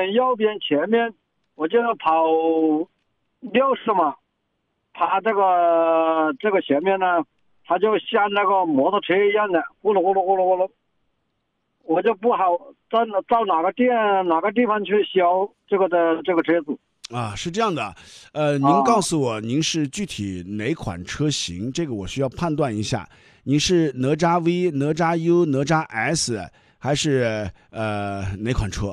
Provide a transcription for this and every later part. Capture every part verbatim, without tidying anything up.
边右边前面，我就跑六十码，它这个这个前面呢，它就像那个摩托车一样的，呼噜呼噜呼噜呼噜，我就不好到到哪个店哪个地方去修这个的这个车子。 啊，是这样的，呃，您告诉我您是具体哪款车型，这个我需要判断一下。您是哪吒 V、哪吒 U、哪吒 S， 还是呃哪款车？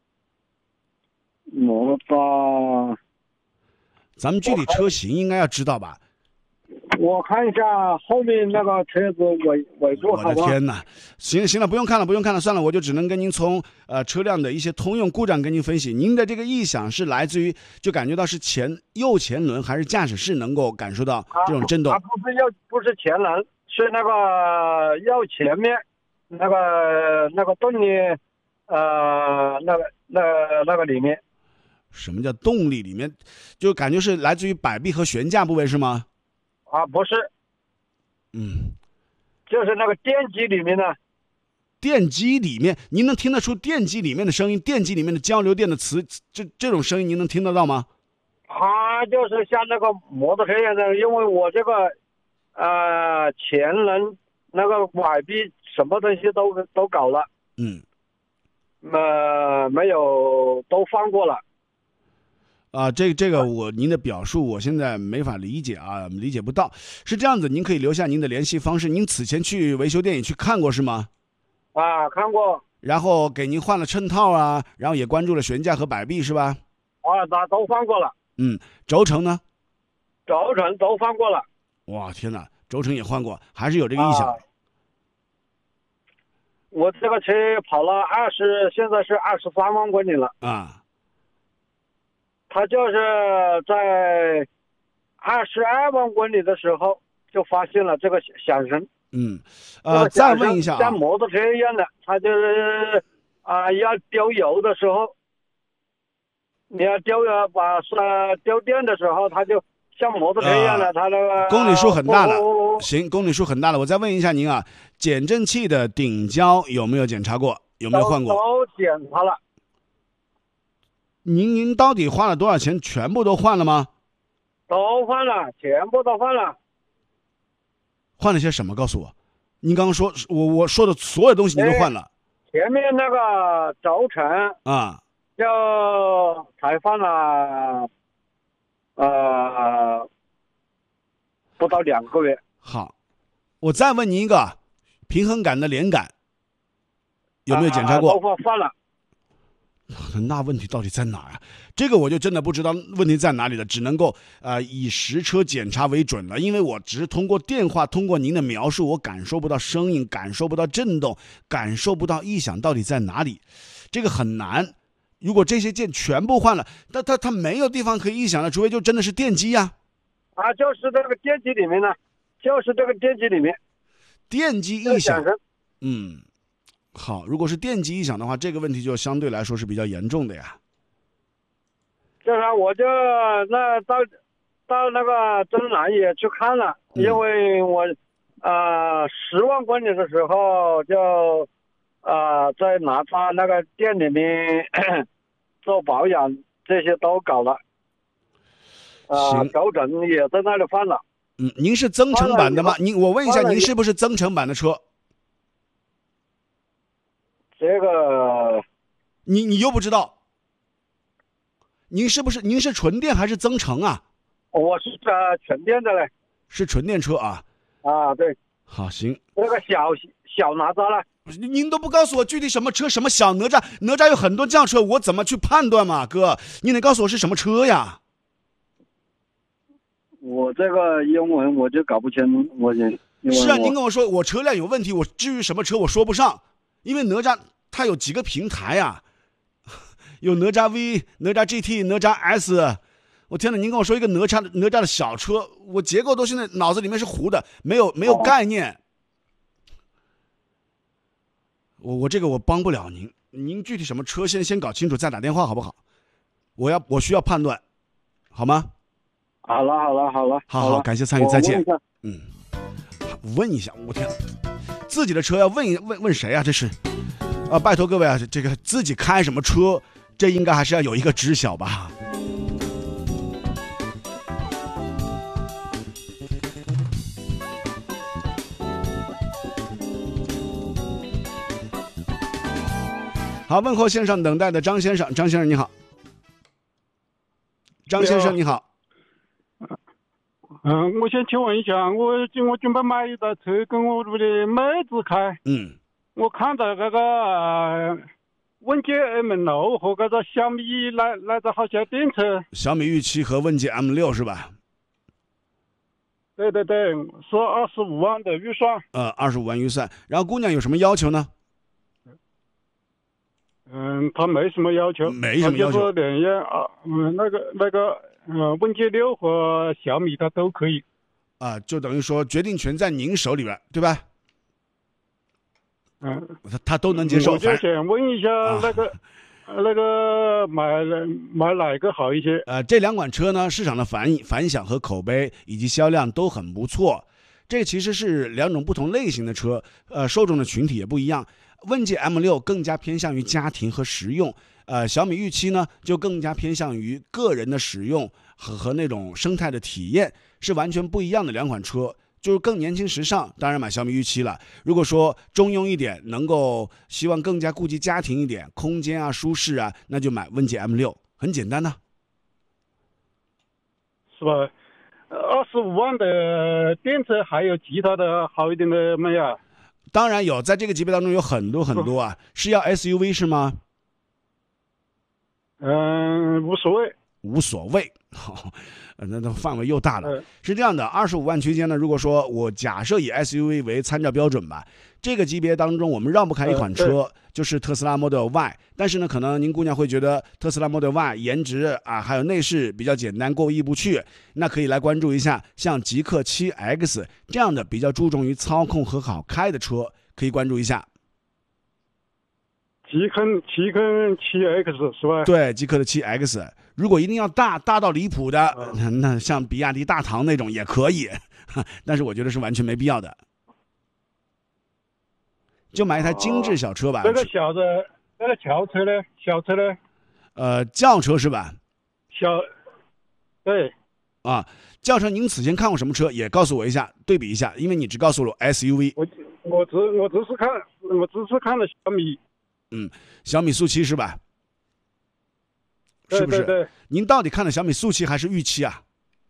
哪吒， 咱们具体车型应该要知道吧？ 我看一下后面那个车子尾尾部好吧？ 我的天哪！行行了，不用看了，不用看了，算了，我就只能跟您从呃车辆的一些通用故障跟您分析。您的这个异响是来自于就感觉到是前右前轮还是驾驶室能够感受到这种震动？ 它、啊、不是右，不是前轮，是那个右前面那个那个动力呃那个那个那个里面。 什么叫动力里面？就感觉是来自于摆臂和悬架部位是吗？ 啊，不是， 嗯， 就是那个电机里面的。 电机里面，您能听得出电机里面的声音？电机里面的交流电的磁，这这种声音您能听得到吗？ 它就是像那个摩托车一样的，因为我这个呃前轮那个摆臂什么东西都都搞了， 嗯， 呃，没有都放过了。 啊，这这个我您的表述我现在没法理解啊，理解不到。是这样子，您可以留下您的联系方式。您此前去维修店也去看过是吗？ 啊，看过。 然后给您换了衬套啊，然后也关注了悬架和摆臂是吧？ 啊，那都放过了。 嗯，轴承呢？ 轴承都放过了。 哇，天哪，轴承也换过，还是有这个异响。啊、 我这个车跑了二十，现在是二十三万公里了。 啊。 他就是在二十二万公里的时候就发现了这个响声。 嗯，呃，再问一下、啊， 像摩托车一样的，他就是啊、呃，要丢油的时候，你要丢呃把呃丢电的时候，他就像摩托车一样的，他、呃、那个公里数很大了。哦、行，公里数很大了。我再问一下您啊，减震器的顶胶有没有检查过？有没有换过？ 都检查了。 您您到底花了多少钱？全部都换了吗？ 都换了，全部都换了。 换了些什么？告诉我。您刚刚说，我我说的所有东西您都换了。 前面那个轴承啊， 就才换了，呃，不到两个月。 好，我再问您一个，平衡杆的连杆有没有检查过？ 啊、都换了。 那问题到底在哪啊？这个我就真的不知道问题在哪里了，只能够呃以实车检查为准了。因为我只是通过电话，通过您的描述，我感受不到声音，感受不到震动，感受不到异响到底在哪里，这个很难。如果这些件全部换了，那它它没有地方可以异响了，除非就真的是电机呀。 啊，就是这个电机里面呢，就是这个电机里面， 电机异响，嗯。好，如果是电机异响的话，这个问题就相对来说是比较严重的呀。 就是我就那到到那个真南也去看了，嗯、因为我呃十万公里的时候就呃在哪吒那个店里面做保养，这些都搞了。呃，轴承也在那里换了。 嗯，您是增程版的吗？您我问一下，您是不是增程版的车？ 这个， 你你又不知道，您是不是您是纯电还是增程啊？ 我是呃纯电的嘞， 是纯电车啊。 啊，对。 好，行。 那个小小哪吒了， 您都不告诉我具体什么车，什么小哪吒，哪吒有很多轿车，我怎么去判断嘛，哥？你得告诉我是什么车呀？ 我这个英文我就搞不清，我是啊，您跟我说我车辆有问题，我至于什么车我说不上。因为哪吒它有几个平台呀、啊？有哪吒 V、哪吒 G T、哪吒 S。我天哪！您跟我说一个哪吒哪吒的小车，我结构都现在脑子里面是糊的，没有没有概念。哦、我我这个我帮不了您，您具体什么车先先搞清楚再打电话好不好？我要我需要判断，好吗？ 好了好了好了， 好好感谢参与，再见。嗯，问一下，我天。自己的车要问问问谁啊？这是，啊，拜托各位啊，这个自己开什么车， 这应该还是要有一个知晓吧。好，问候线上等待的张先生，张先生你好。张先生你好。 嗯，我想请问一下，我我准备买一台车跟我屋的妹子开。 嗯。 我看到那个、呃、问界 M 六和那个小米那那个好像电车。 小米玉七和问界 M 六是吧？ 对对对，是二十五万的预算。 呃，二十五万预算。然后姑娘有什么要求呢？ 嗯，他没什么要求， 没什么要求。 就是连样啊，嗯，那个那个，呃，问界六和小米它都可以。 啊，就等于说决定权在您手里边，对吧？ 嗯， 他他都能接受。 我就想问一下那个，啊、那个买买哪个好一些？ 呃，这两款车呢，市场的反反响和口碑以及销量都很不错。这其实是两种不同类型的车，呃，受众的群体也不一样。问界 M 六更加偏向于家庭和实用，呃，小米玉七呢就更加偏向于个人的使用和和那种生态的体验，是完全不一样的两款车。就是更年轻时尚，当然买小米玉七了。如果说中庸一点，能够希望更加顾及家庭一点，空间啊、舒适啊，那就买问界 M 六，很简单的、啊， 是吧？二十五万的电车还有其他的好一点的没有？ 当然有，在这个级别当中有很多很多啊。是要 S U V 是吗？ 嗯，无所谓。 无所谓，好，那那范围又大了。 嗯、 是这样的，二十五万区间呢，如果说我假设以 S U V 为参照标准吧，这个级别当中我们绕不开一款车，嗯、就是特斯拉 Model Y。但是呢，可能您姑娘会觉得特斯拉 Model Y 颜值啊，还有内饰比较简单，过意不去，那可以来关注一下像极氪 七 X 这样的比较注重于操控和好开的车，可以关注一下。 极氪极氪 七 X 是吧？ 对，极氪的 七 X。如果一定要大大到离谱的， 嗯、 那像比亚迪大唐那种也可以，但是我觉得是完全没必要的。就买一台精致小车吧。 那个小的，那个轿车呢？小车呢？ 呃，轿车是吧？ 小，对。 啊，轿车您此前看过什么车？也告诉我一下，对比一下，因为你只告诉了 S U V。 我我只我只是看我只是看了小米。 嗯，小米速七是吧？是不是？ 对对对。 您到底看的小米速七还是玉七啊？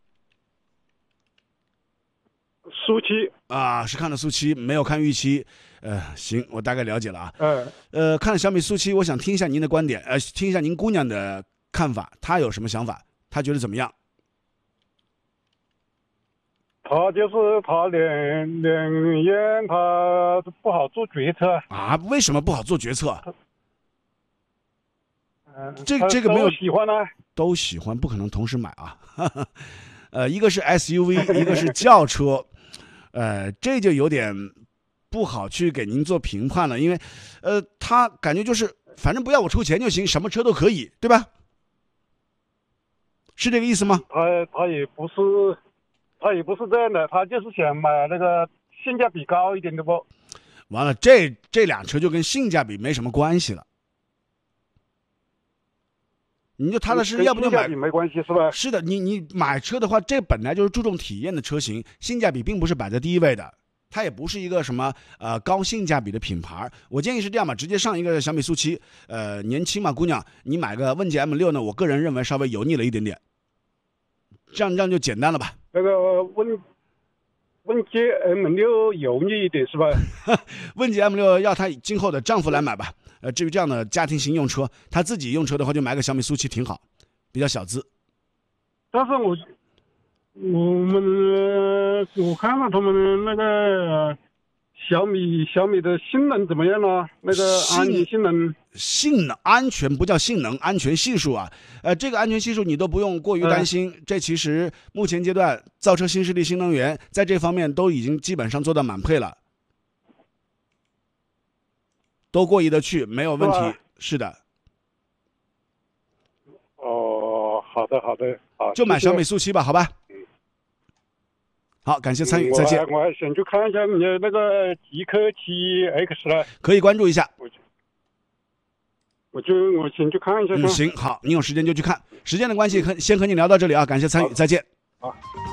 速七啊，是看的速七，没有看玉七。呃，行，我大概了解了啊。 嗯。 呃，看了小米速七，我想听一下您的观点，呃，听一下您姑娘的看法，她有什么想法？她觉得怎么样？ 她就是她两两样，她不好做决策啊？为什么不好做决策？ 嗯， 这这个没有都喜欢呢、啊， 都喜欢，不可能同时买啊。呃，一个是 S U V， 一个是轿车，呃，这就有点不好去给您做评判了，因为，呃，他感觉就是反正不要我出钱就行，什么车都可以，对吧？是这个意思吗？ 他他也不是，他也不是这样的，他就是想买那个性价比高一点的不。 完了，这这辆车就跟性价比没什么关系了。你就踏踏实实，要不就买， 没关系是吧？ 是的，你你买车的话，这本来就是注重体验的车型，性价比并不是摆在第一位的，它也不是一个什么呃高性价比的品牌。我建议是这样吧，直接上一个小米速七，呃，年轻嘛，姑娘，你买个问界 M 六呢，我个人认为稍微油腻了一点点，这样这样就简单了吧？ 那个问问界 M 六油腻一点是吧？ 问界 M 六要她今后的丈夫来买吧。呃，至于这样的家庭型用车，他自己用车的话，就买个小米速七挺好，比较小资。 但是我我们我看了他们那个小米小米的性能怎么样呢？那个安全性能性能安全不叫性能，安全系数啊，呃，这个安全系数你都不用过于担心。嗯、这其实目前阶段，造车新势力、新能源在这方面都已经基本上做到满配了。都过意得去，没有问题。是, 是的。 哦，好的，好的，好， 就买小米速七吧，好吧。好，感谢参与，再见。 我还想去看一下你那个极氪 七 X 了， 可以关注一下。 我就我先去看一下。 嗯，行，好，你有时间就去看。时间的关系，先和你聊到这里啊，感谢参与，再见。 好。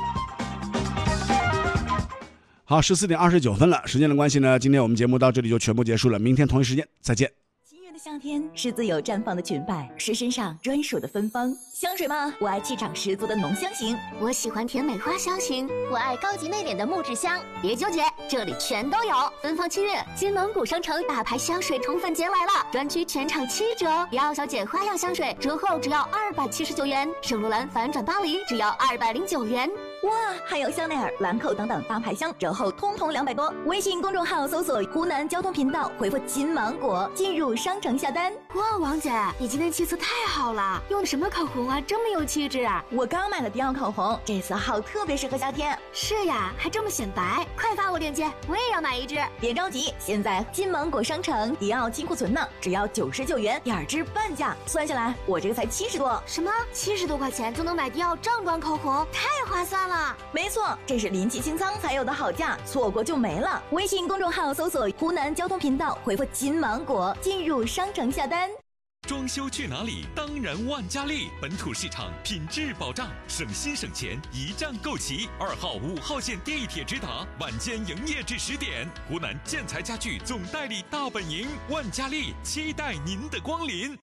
好，十四点二十九分了。时间的关系呢，今天我们节目到这里就全部结束了。明天同一时间再见。 七月的夏天是自由绽放的裙摆，是身上专属的芬芳。香水吗？我爱气场十足的浓香型。 我喜欢甜美花香型。我爱高级内敛的木质香。别纠结，这里全都有。芬芳七月，金芒谷商城大牌香水宠粉节来了，专区全场七折。迪奥小姐花样香水折后只要二百七十九元，圣罗兰反转巴黎只要二百零九元。 哇，还有香奈儿、兰蔻等等大牌香，折后通通两百多。微信公众号搜索湖南交通频道，回复金芒果进入商城下单。 哇，王姐，你今天气色太好了，用的什么口红啊，这么有气质啊！ 我刚买了迪奥口红，这色号特别适合夏天。 是呀，还这么显白，快发我链接，我也要买一支。 别着急，现在金芒果商城迪奥清库存呢，只要九十九元，两支半价，算下来我这个才七十多。 什么？七十多块钱就能买迪奥正装口红，太划算了！ 没错，这是临期清仓才有的好价，错过就没了。微信公众号搜索湖南交通频道，回复金芒果进入商城下单。 装修去哪里？当然万家丽，本土市场，品质保障，省心省钱，一站购齐。二号、五号线地铁直达，晚间营业至十点。湖南建材家具总代理大本营，万家丽期待您的光临。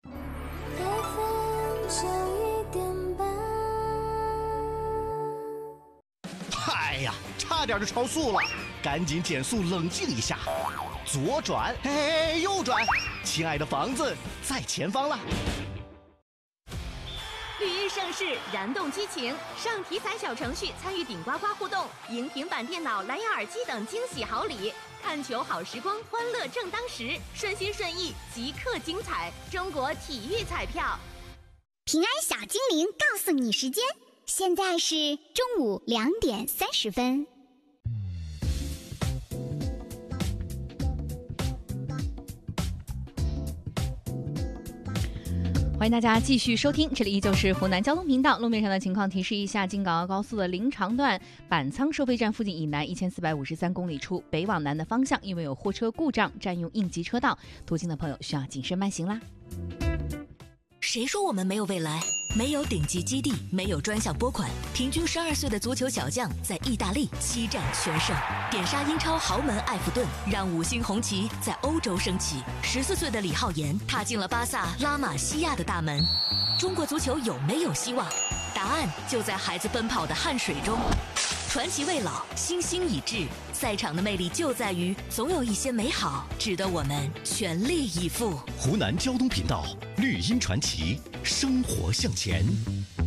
哎呀，差点就超速了，赶紧减速冷静一下，左转，嘿嘿嘿，右转，亲爱的房子在前方了。 绿茵盛世，燃动激情，上体彩小程序参与顶呱呱互动，赢平板电脑、蓝牙耳机等惊喜好礼。看球好时光，欢乐正当时，顺心顺意，即刻精彩。中国体育彩票。 平安小精灵告诉你时间，现在是中午两点三十分。 欢迎大家继续收听，这里依旧是湖南交通频道。路面上的情况提示一下：京港澳高速的临长段板仓收费站附近以南一千四百五十三公里处，北往南的方向因为有货车故障占用应急车道，途经的朋友需要谨慎慢行啦。 谁说我们没有未来？没有顶级基地，没有专项拨款，平均十二岁的足球小将在意大利七战全胜，点杀英超豪门埃弗顿，让五星红旗在欧洲升起。十四岁的李浩言踏进了巴萨拉玛西亚的大门。中国足球有没有希望？答案就在孩子奔跑的汗水中。传奇未老，星星已至。赛场的魅力就在于，总有一些美好值得我们全力以赴。 湖南交通频道，绿茵传奇，生活向前。